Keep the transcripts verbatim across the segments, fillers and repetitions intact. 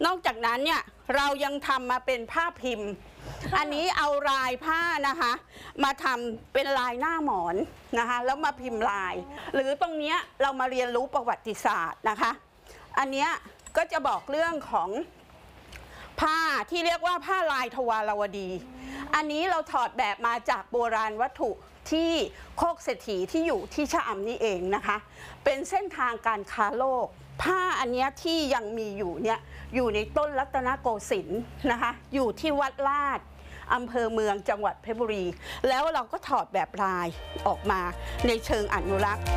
นอกจากนั้นเนี่ยเรายังทำมาเป็นผ้าพิมพ์อันนี้เอาลายผ้านะคะมาทำเป็นลายหน้าหมอนนะคะแล้วมาพิมพ์ลายหรือตรงนี้เรามาเรียนรู้ประวัติศาสตร์นะคะอันนี้ก็จะบอกเรื่องของผ้าที่เรียกว่าผ้าลายทวารวดีอันนี้เราถอดแบบมาจากโบราณวัตถุที่โคกเศรษฐีที่อยู่ที่ชะอำนี่เองนะคะเป็นเส้นทางการค้าโลกผ้าอันนี้ที่ยังมีอยู่เนี่ยอยู่ในต้นรัตนโกสินทร์นะคะอยู่ที่วัดลาดอำเภอเมืองจังหวัดเพชรบุรีแล้วเราก็ถอดแบบลายออกมาในเชิงอนุรักษ์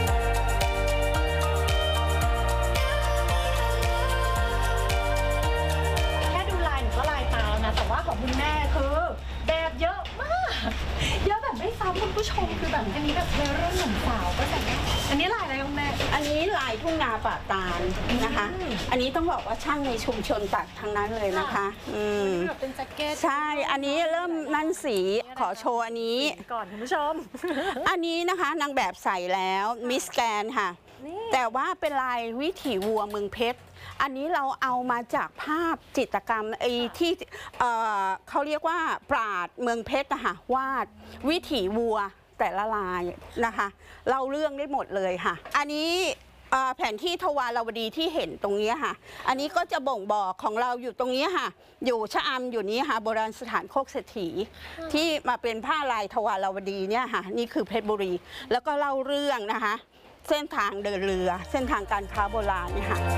แค่ดูลายหนูก็ลายตาแล้วนะแต่ว่าของคุณแม่คือแบบเยอะมากเยอะแบบไม่ซ้ำคุณผู้ชมคือแบบอันนี้แบบในเรื่องหนุ่มสาวก็แต่อันนี้ลายอะไรคุณแม่อันนี้ลายทุ่งนาป่าตาลนะคะอันนี้ต้องบอกว่าช่างในชุมชนตัดทั้งนั้นเลยนะคะอืมแบบเป็นแจ็คเก็ตใช่อันนี้เริ่มนั่นสีขอโชว์อันนี้ก่อนคุณผู้ชมอันนี้นะคะนางแบบใส่แล้วมิสแกรนด์ค่ะแต่ว่าเป็นลายวิถีวัวเมืองเพชรอันนี้เราเอามาจากภาพจิตรกรรมไอ้ที่เอ่อเขาเรียกว่าปราดเมืองเพชรนะคะวาดวิถีวัวแต่ละลายนะคะเล่าเรื่องได้หมดเลยค่ะอันนี้แผนที่ทวารวดีที่เห็นตรงนี้ค่ะอันนี้ก็จะบ่งบอกของเราอยู่ตรงนี้ค่ะอยู่ชะอำอยู่นี้ค่ะโบราณสถานโคกเศรษฐีที่มาเป็นผ้าลายทวารวดีเนี่ยค่ะนี่คือเพชรบุรีแล้วก็เล่าเรื่องนะคะเส้นทางเดินเรือเส้นทางการค้าโบราณเนี่ยค่ะ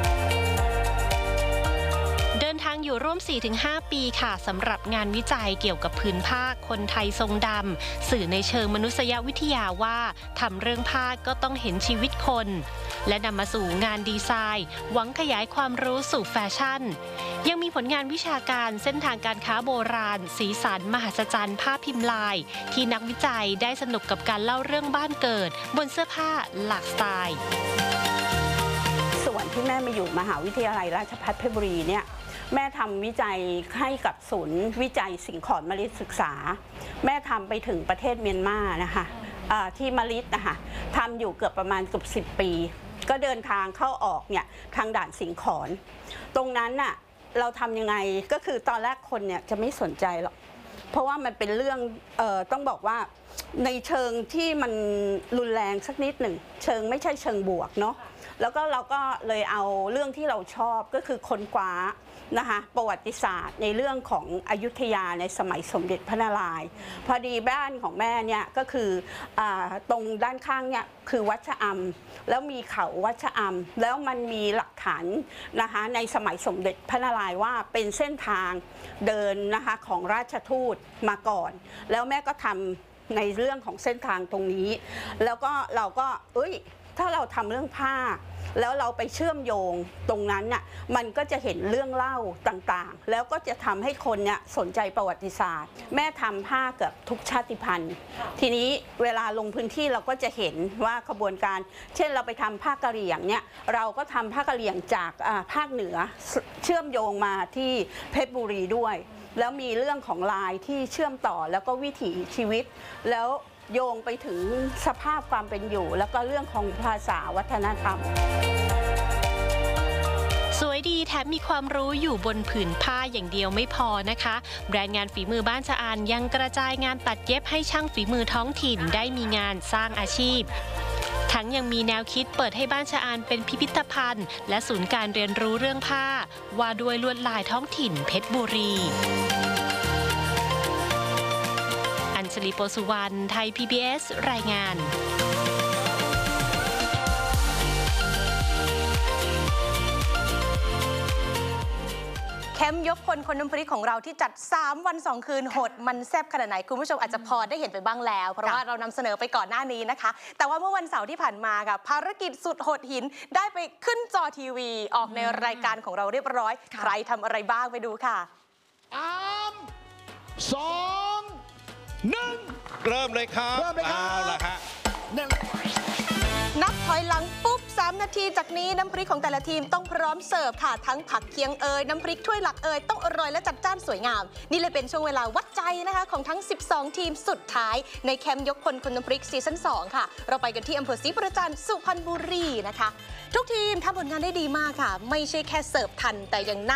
เดินทางอยู่ร่วม สี่ถึงห้า ปีค่ะสำหรับงานวิจัยเกี่ยวกับพื้นผ้าคนไทยทรงดำสื่อในเชิงมนุษยวิทยาว่าทำเรื่องผ้าก็ต้องเห็นชีวิตคนและนำมาสู่งานดีไซน์หวังขยายความรู้สู่แฟชั่นยังมีผลงานวิชาการเส้นทางการค้าโบราณสีสันมหัศจรรย์ผ้าพิมพ์ลายที่นักวิจัยได้สนุกกับการเล่าเรื่องบ้านเกิดบนเสื้อผ้าหลากสไตล์ส่วนที่แม่มาอยู่มหาวิทยาลัยราชภัฏเพชรบุรีเนี่ยแม่ทำวิจัยให้กับศูนย์วิจัยสิ่งของมะลิศึกษาแม่ทำไปถึงประเทศเมียนมานะคะที่มะลินะคะทำอยู่เกือบประมาณเกือบสิบปีก็เดินทางเข้าออกเนี่ยทางด่านสิงขรตรงนั้นน่ะเราทำยังไงก็คือตอนแรกคนเนี่ยจะไม่สนใจหรอกเพราะว่ามันเป็นเรื่องเอ่อต้องบอกว่าในเชิงที่มันรุนแรงสักนิดหนึ่งเชิงไม่ใช่เชิงบวกเนาะแล้วก็เราก็เลยเอาเรื่องที่เราชอบก็คือค้นคว้านะคะประวัติศาสตร์ในเรื่องของอยุธยาในสมัยสมเด็จพระนารายณ์พอดีบ้านของแม่เนี่ยก็คือตรงด้านข้างเนี่ยคือวัดชะอำแล้วมีเขาวัดชะอำแล้วมันมีหลักฐานนะคะในสมัยสมเด็จพระนารายณ์ว่าเป็นเส้นทางเดินนะคะของราชทูตมาก่อนแล้วแม่ก็ทำในเรื่องของเส้นทางตรงนี้แล้วก็เราก็เอ้ยถ้าเราทำเรื่องผ้าแล้วเราไปเชื่อมโยงตรงนั้นน่ะมันก็จะเห็นเรื่องเล่าต่างๆแล้วก็จะทำให้คนเนี่ยสนใจประวัติศาสตร์แม่ทำผ้าเกือบทุกชาติพันธุ์ทีนี้เวลาลงพื้นที่เราก็จะเห็นว่าขบวนการเช่นเราไปทำผ้ากะเหรี่ยงเนี่ยเราก็ทำผ้ากะเหรี่ยงจากภาคเหนือเชื่อมโยงมาที่เพชรบุรีด้วยแล้วมีเรื่องของลายที่เชื่อมต่อแล้วก็วิถีชีวิตแล้วโยงไปถึงสภาพความเป็นอยู่แล้วก็เรื่องของภาษาวัฒนธรรมสวยดีแถมมีความรู้อยู่บนผืนผ้าอย่างเดียวไม่พอนะคะแบรนด์งานฝีมือบ้านชะอานยังกระจายงานตัดเย็บให้ช่างฝีมือท้องถิ่นได้มีงานสร้างอาชีพทั้งยังมีแนวคิดเปิดให้บ้านชะอานเป็นพิพิธภัณฑ์และศูนย์การเรียนรู้เรื่องผ้าว่าด้วยลวดลายท้องถิ่นเพชรบุรีอัญชลี โปสุวรรณ ไทย พี บี เอส รายงานแคมป์ยกพลคนน้ำพริกของเราที่จัดสามวันสองคืนโหดมันแซ่บขนาดไหนคุณผู้ชมอาจจะพอได้เห็นไปบ้างแล้วเพราะว่าเรานำเสนอไปก่อนหน้านี้นะคะแต่ว่าเมื่อวันเสาร์ที่ผ่านมาค่ะภารกิจสุดโหดหินได้ไปขึ้นจอทีวีออกในรายการของเราเรียบร้อยใครทำอะไรบ้างไปดูค่ะสามสองหนึ่งเริ่มเลยครับเริ่มเลยครับเอาละฮะนับถอยหลังปุ๊บสามนาทีจากนี้น้ำพริกของแต่ละทีมต้องพร้อมเสิร์ฟค่ะทั้งผักเคียงเอยน้ำพริกถ้วยหลักเอยต้องอร่อยและจัดจ้านสวยงามนี่เลยเป็นช่วงเวลาวัดใจนะคะของทั้งสิบสองทีมสุดท้ายในแคมป์ยกพลคนน้ำพริกซีซั่นสองค่ะเราไปกันที่อำเภอศรีประจันทร์สุพรรณบุรีนะคะทุกทีมทำผลงานได้ดีมากค่ะไม่ใช่แค่เสิร์ฟทันแต่ยัง